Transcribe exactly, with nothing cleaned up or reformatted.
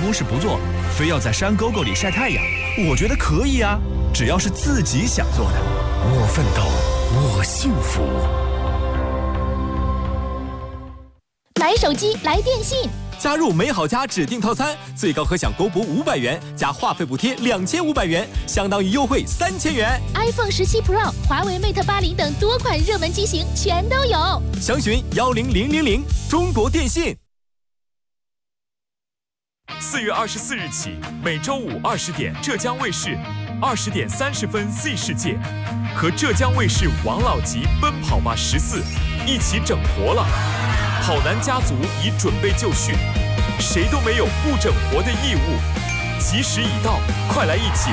公室不做，非要在山沟沟里晒太阳，我觉得可以啊，只要是自己想做的。 我奋斗，我幸福。 买手机来电信， 加入美好家指定套餐，最高可享购补五百元，加话费补贴两千五百元，相当于优惠三千元。 iPhone 十七 Pro、华为 Mate 八零等多款热门机型全都有。 详询幺零零零零。中国电信。 四月二十四日起，每周五二十点，浙江卫视二十点三十分 Z 世界和浙江卫视王老吉奔跑吧十四一起整活了。跑男家族已准备就绪，谁都没有不整活的义务。吉时已到，快来一起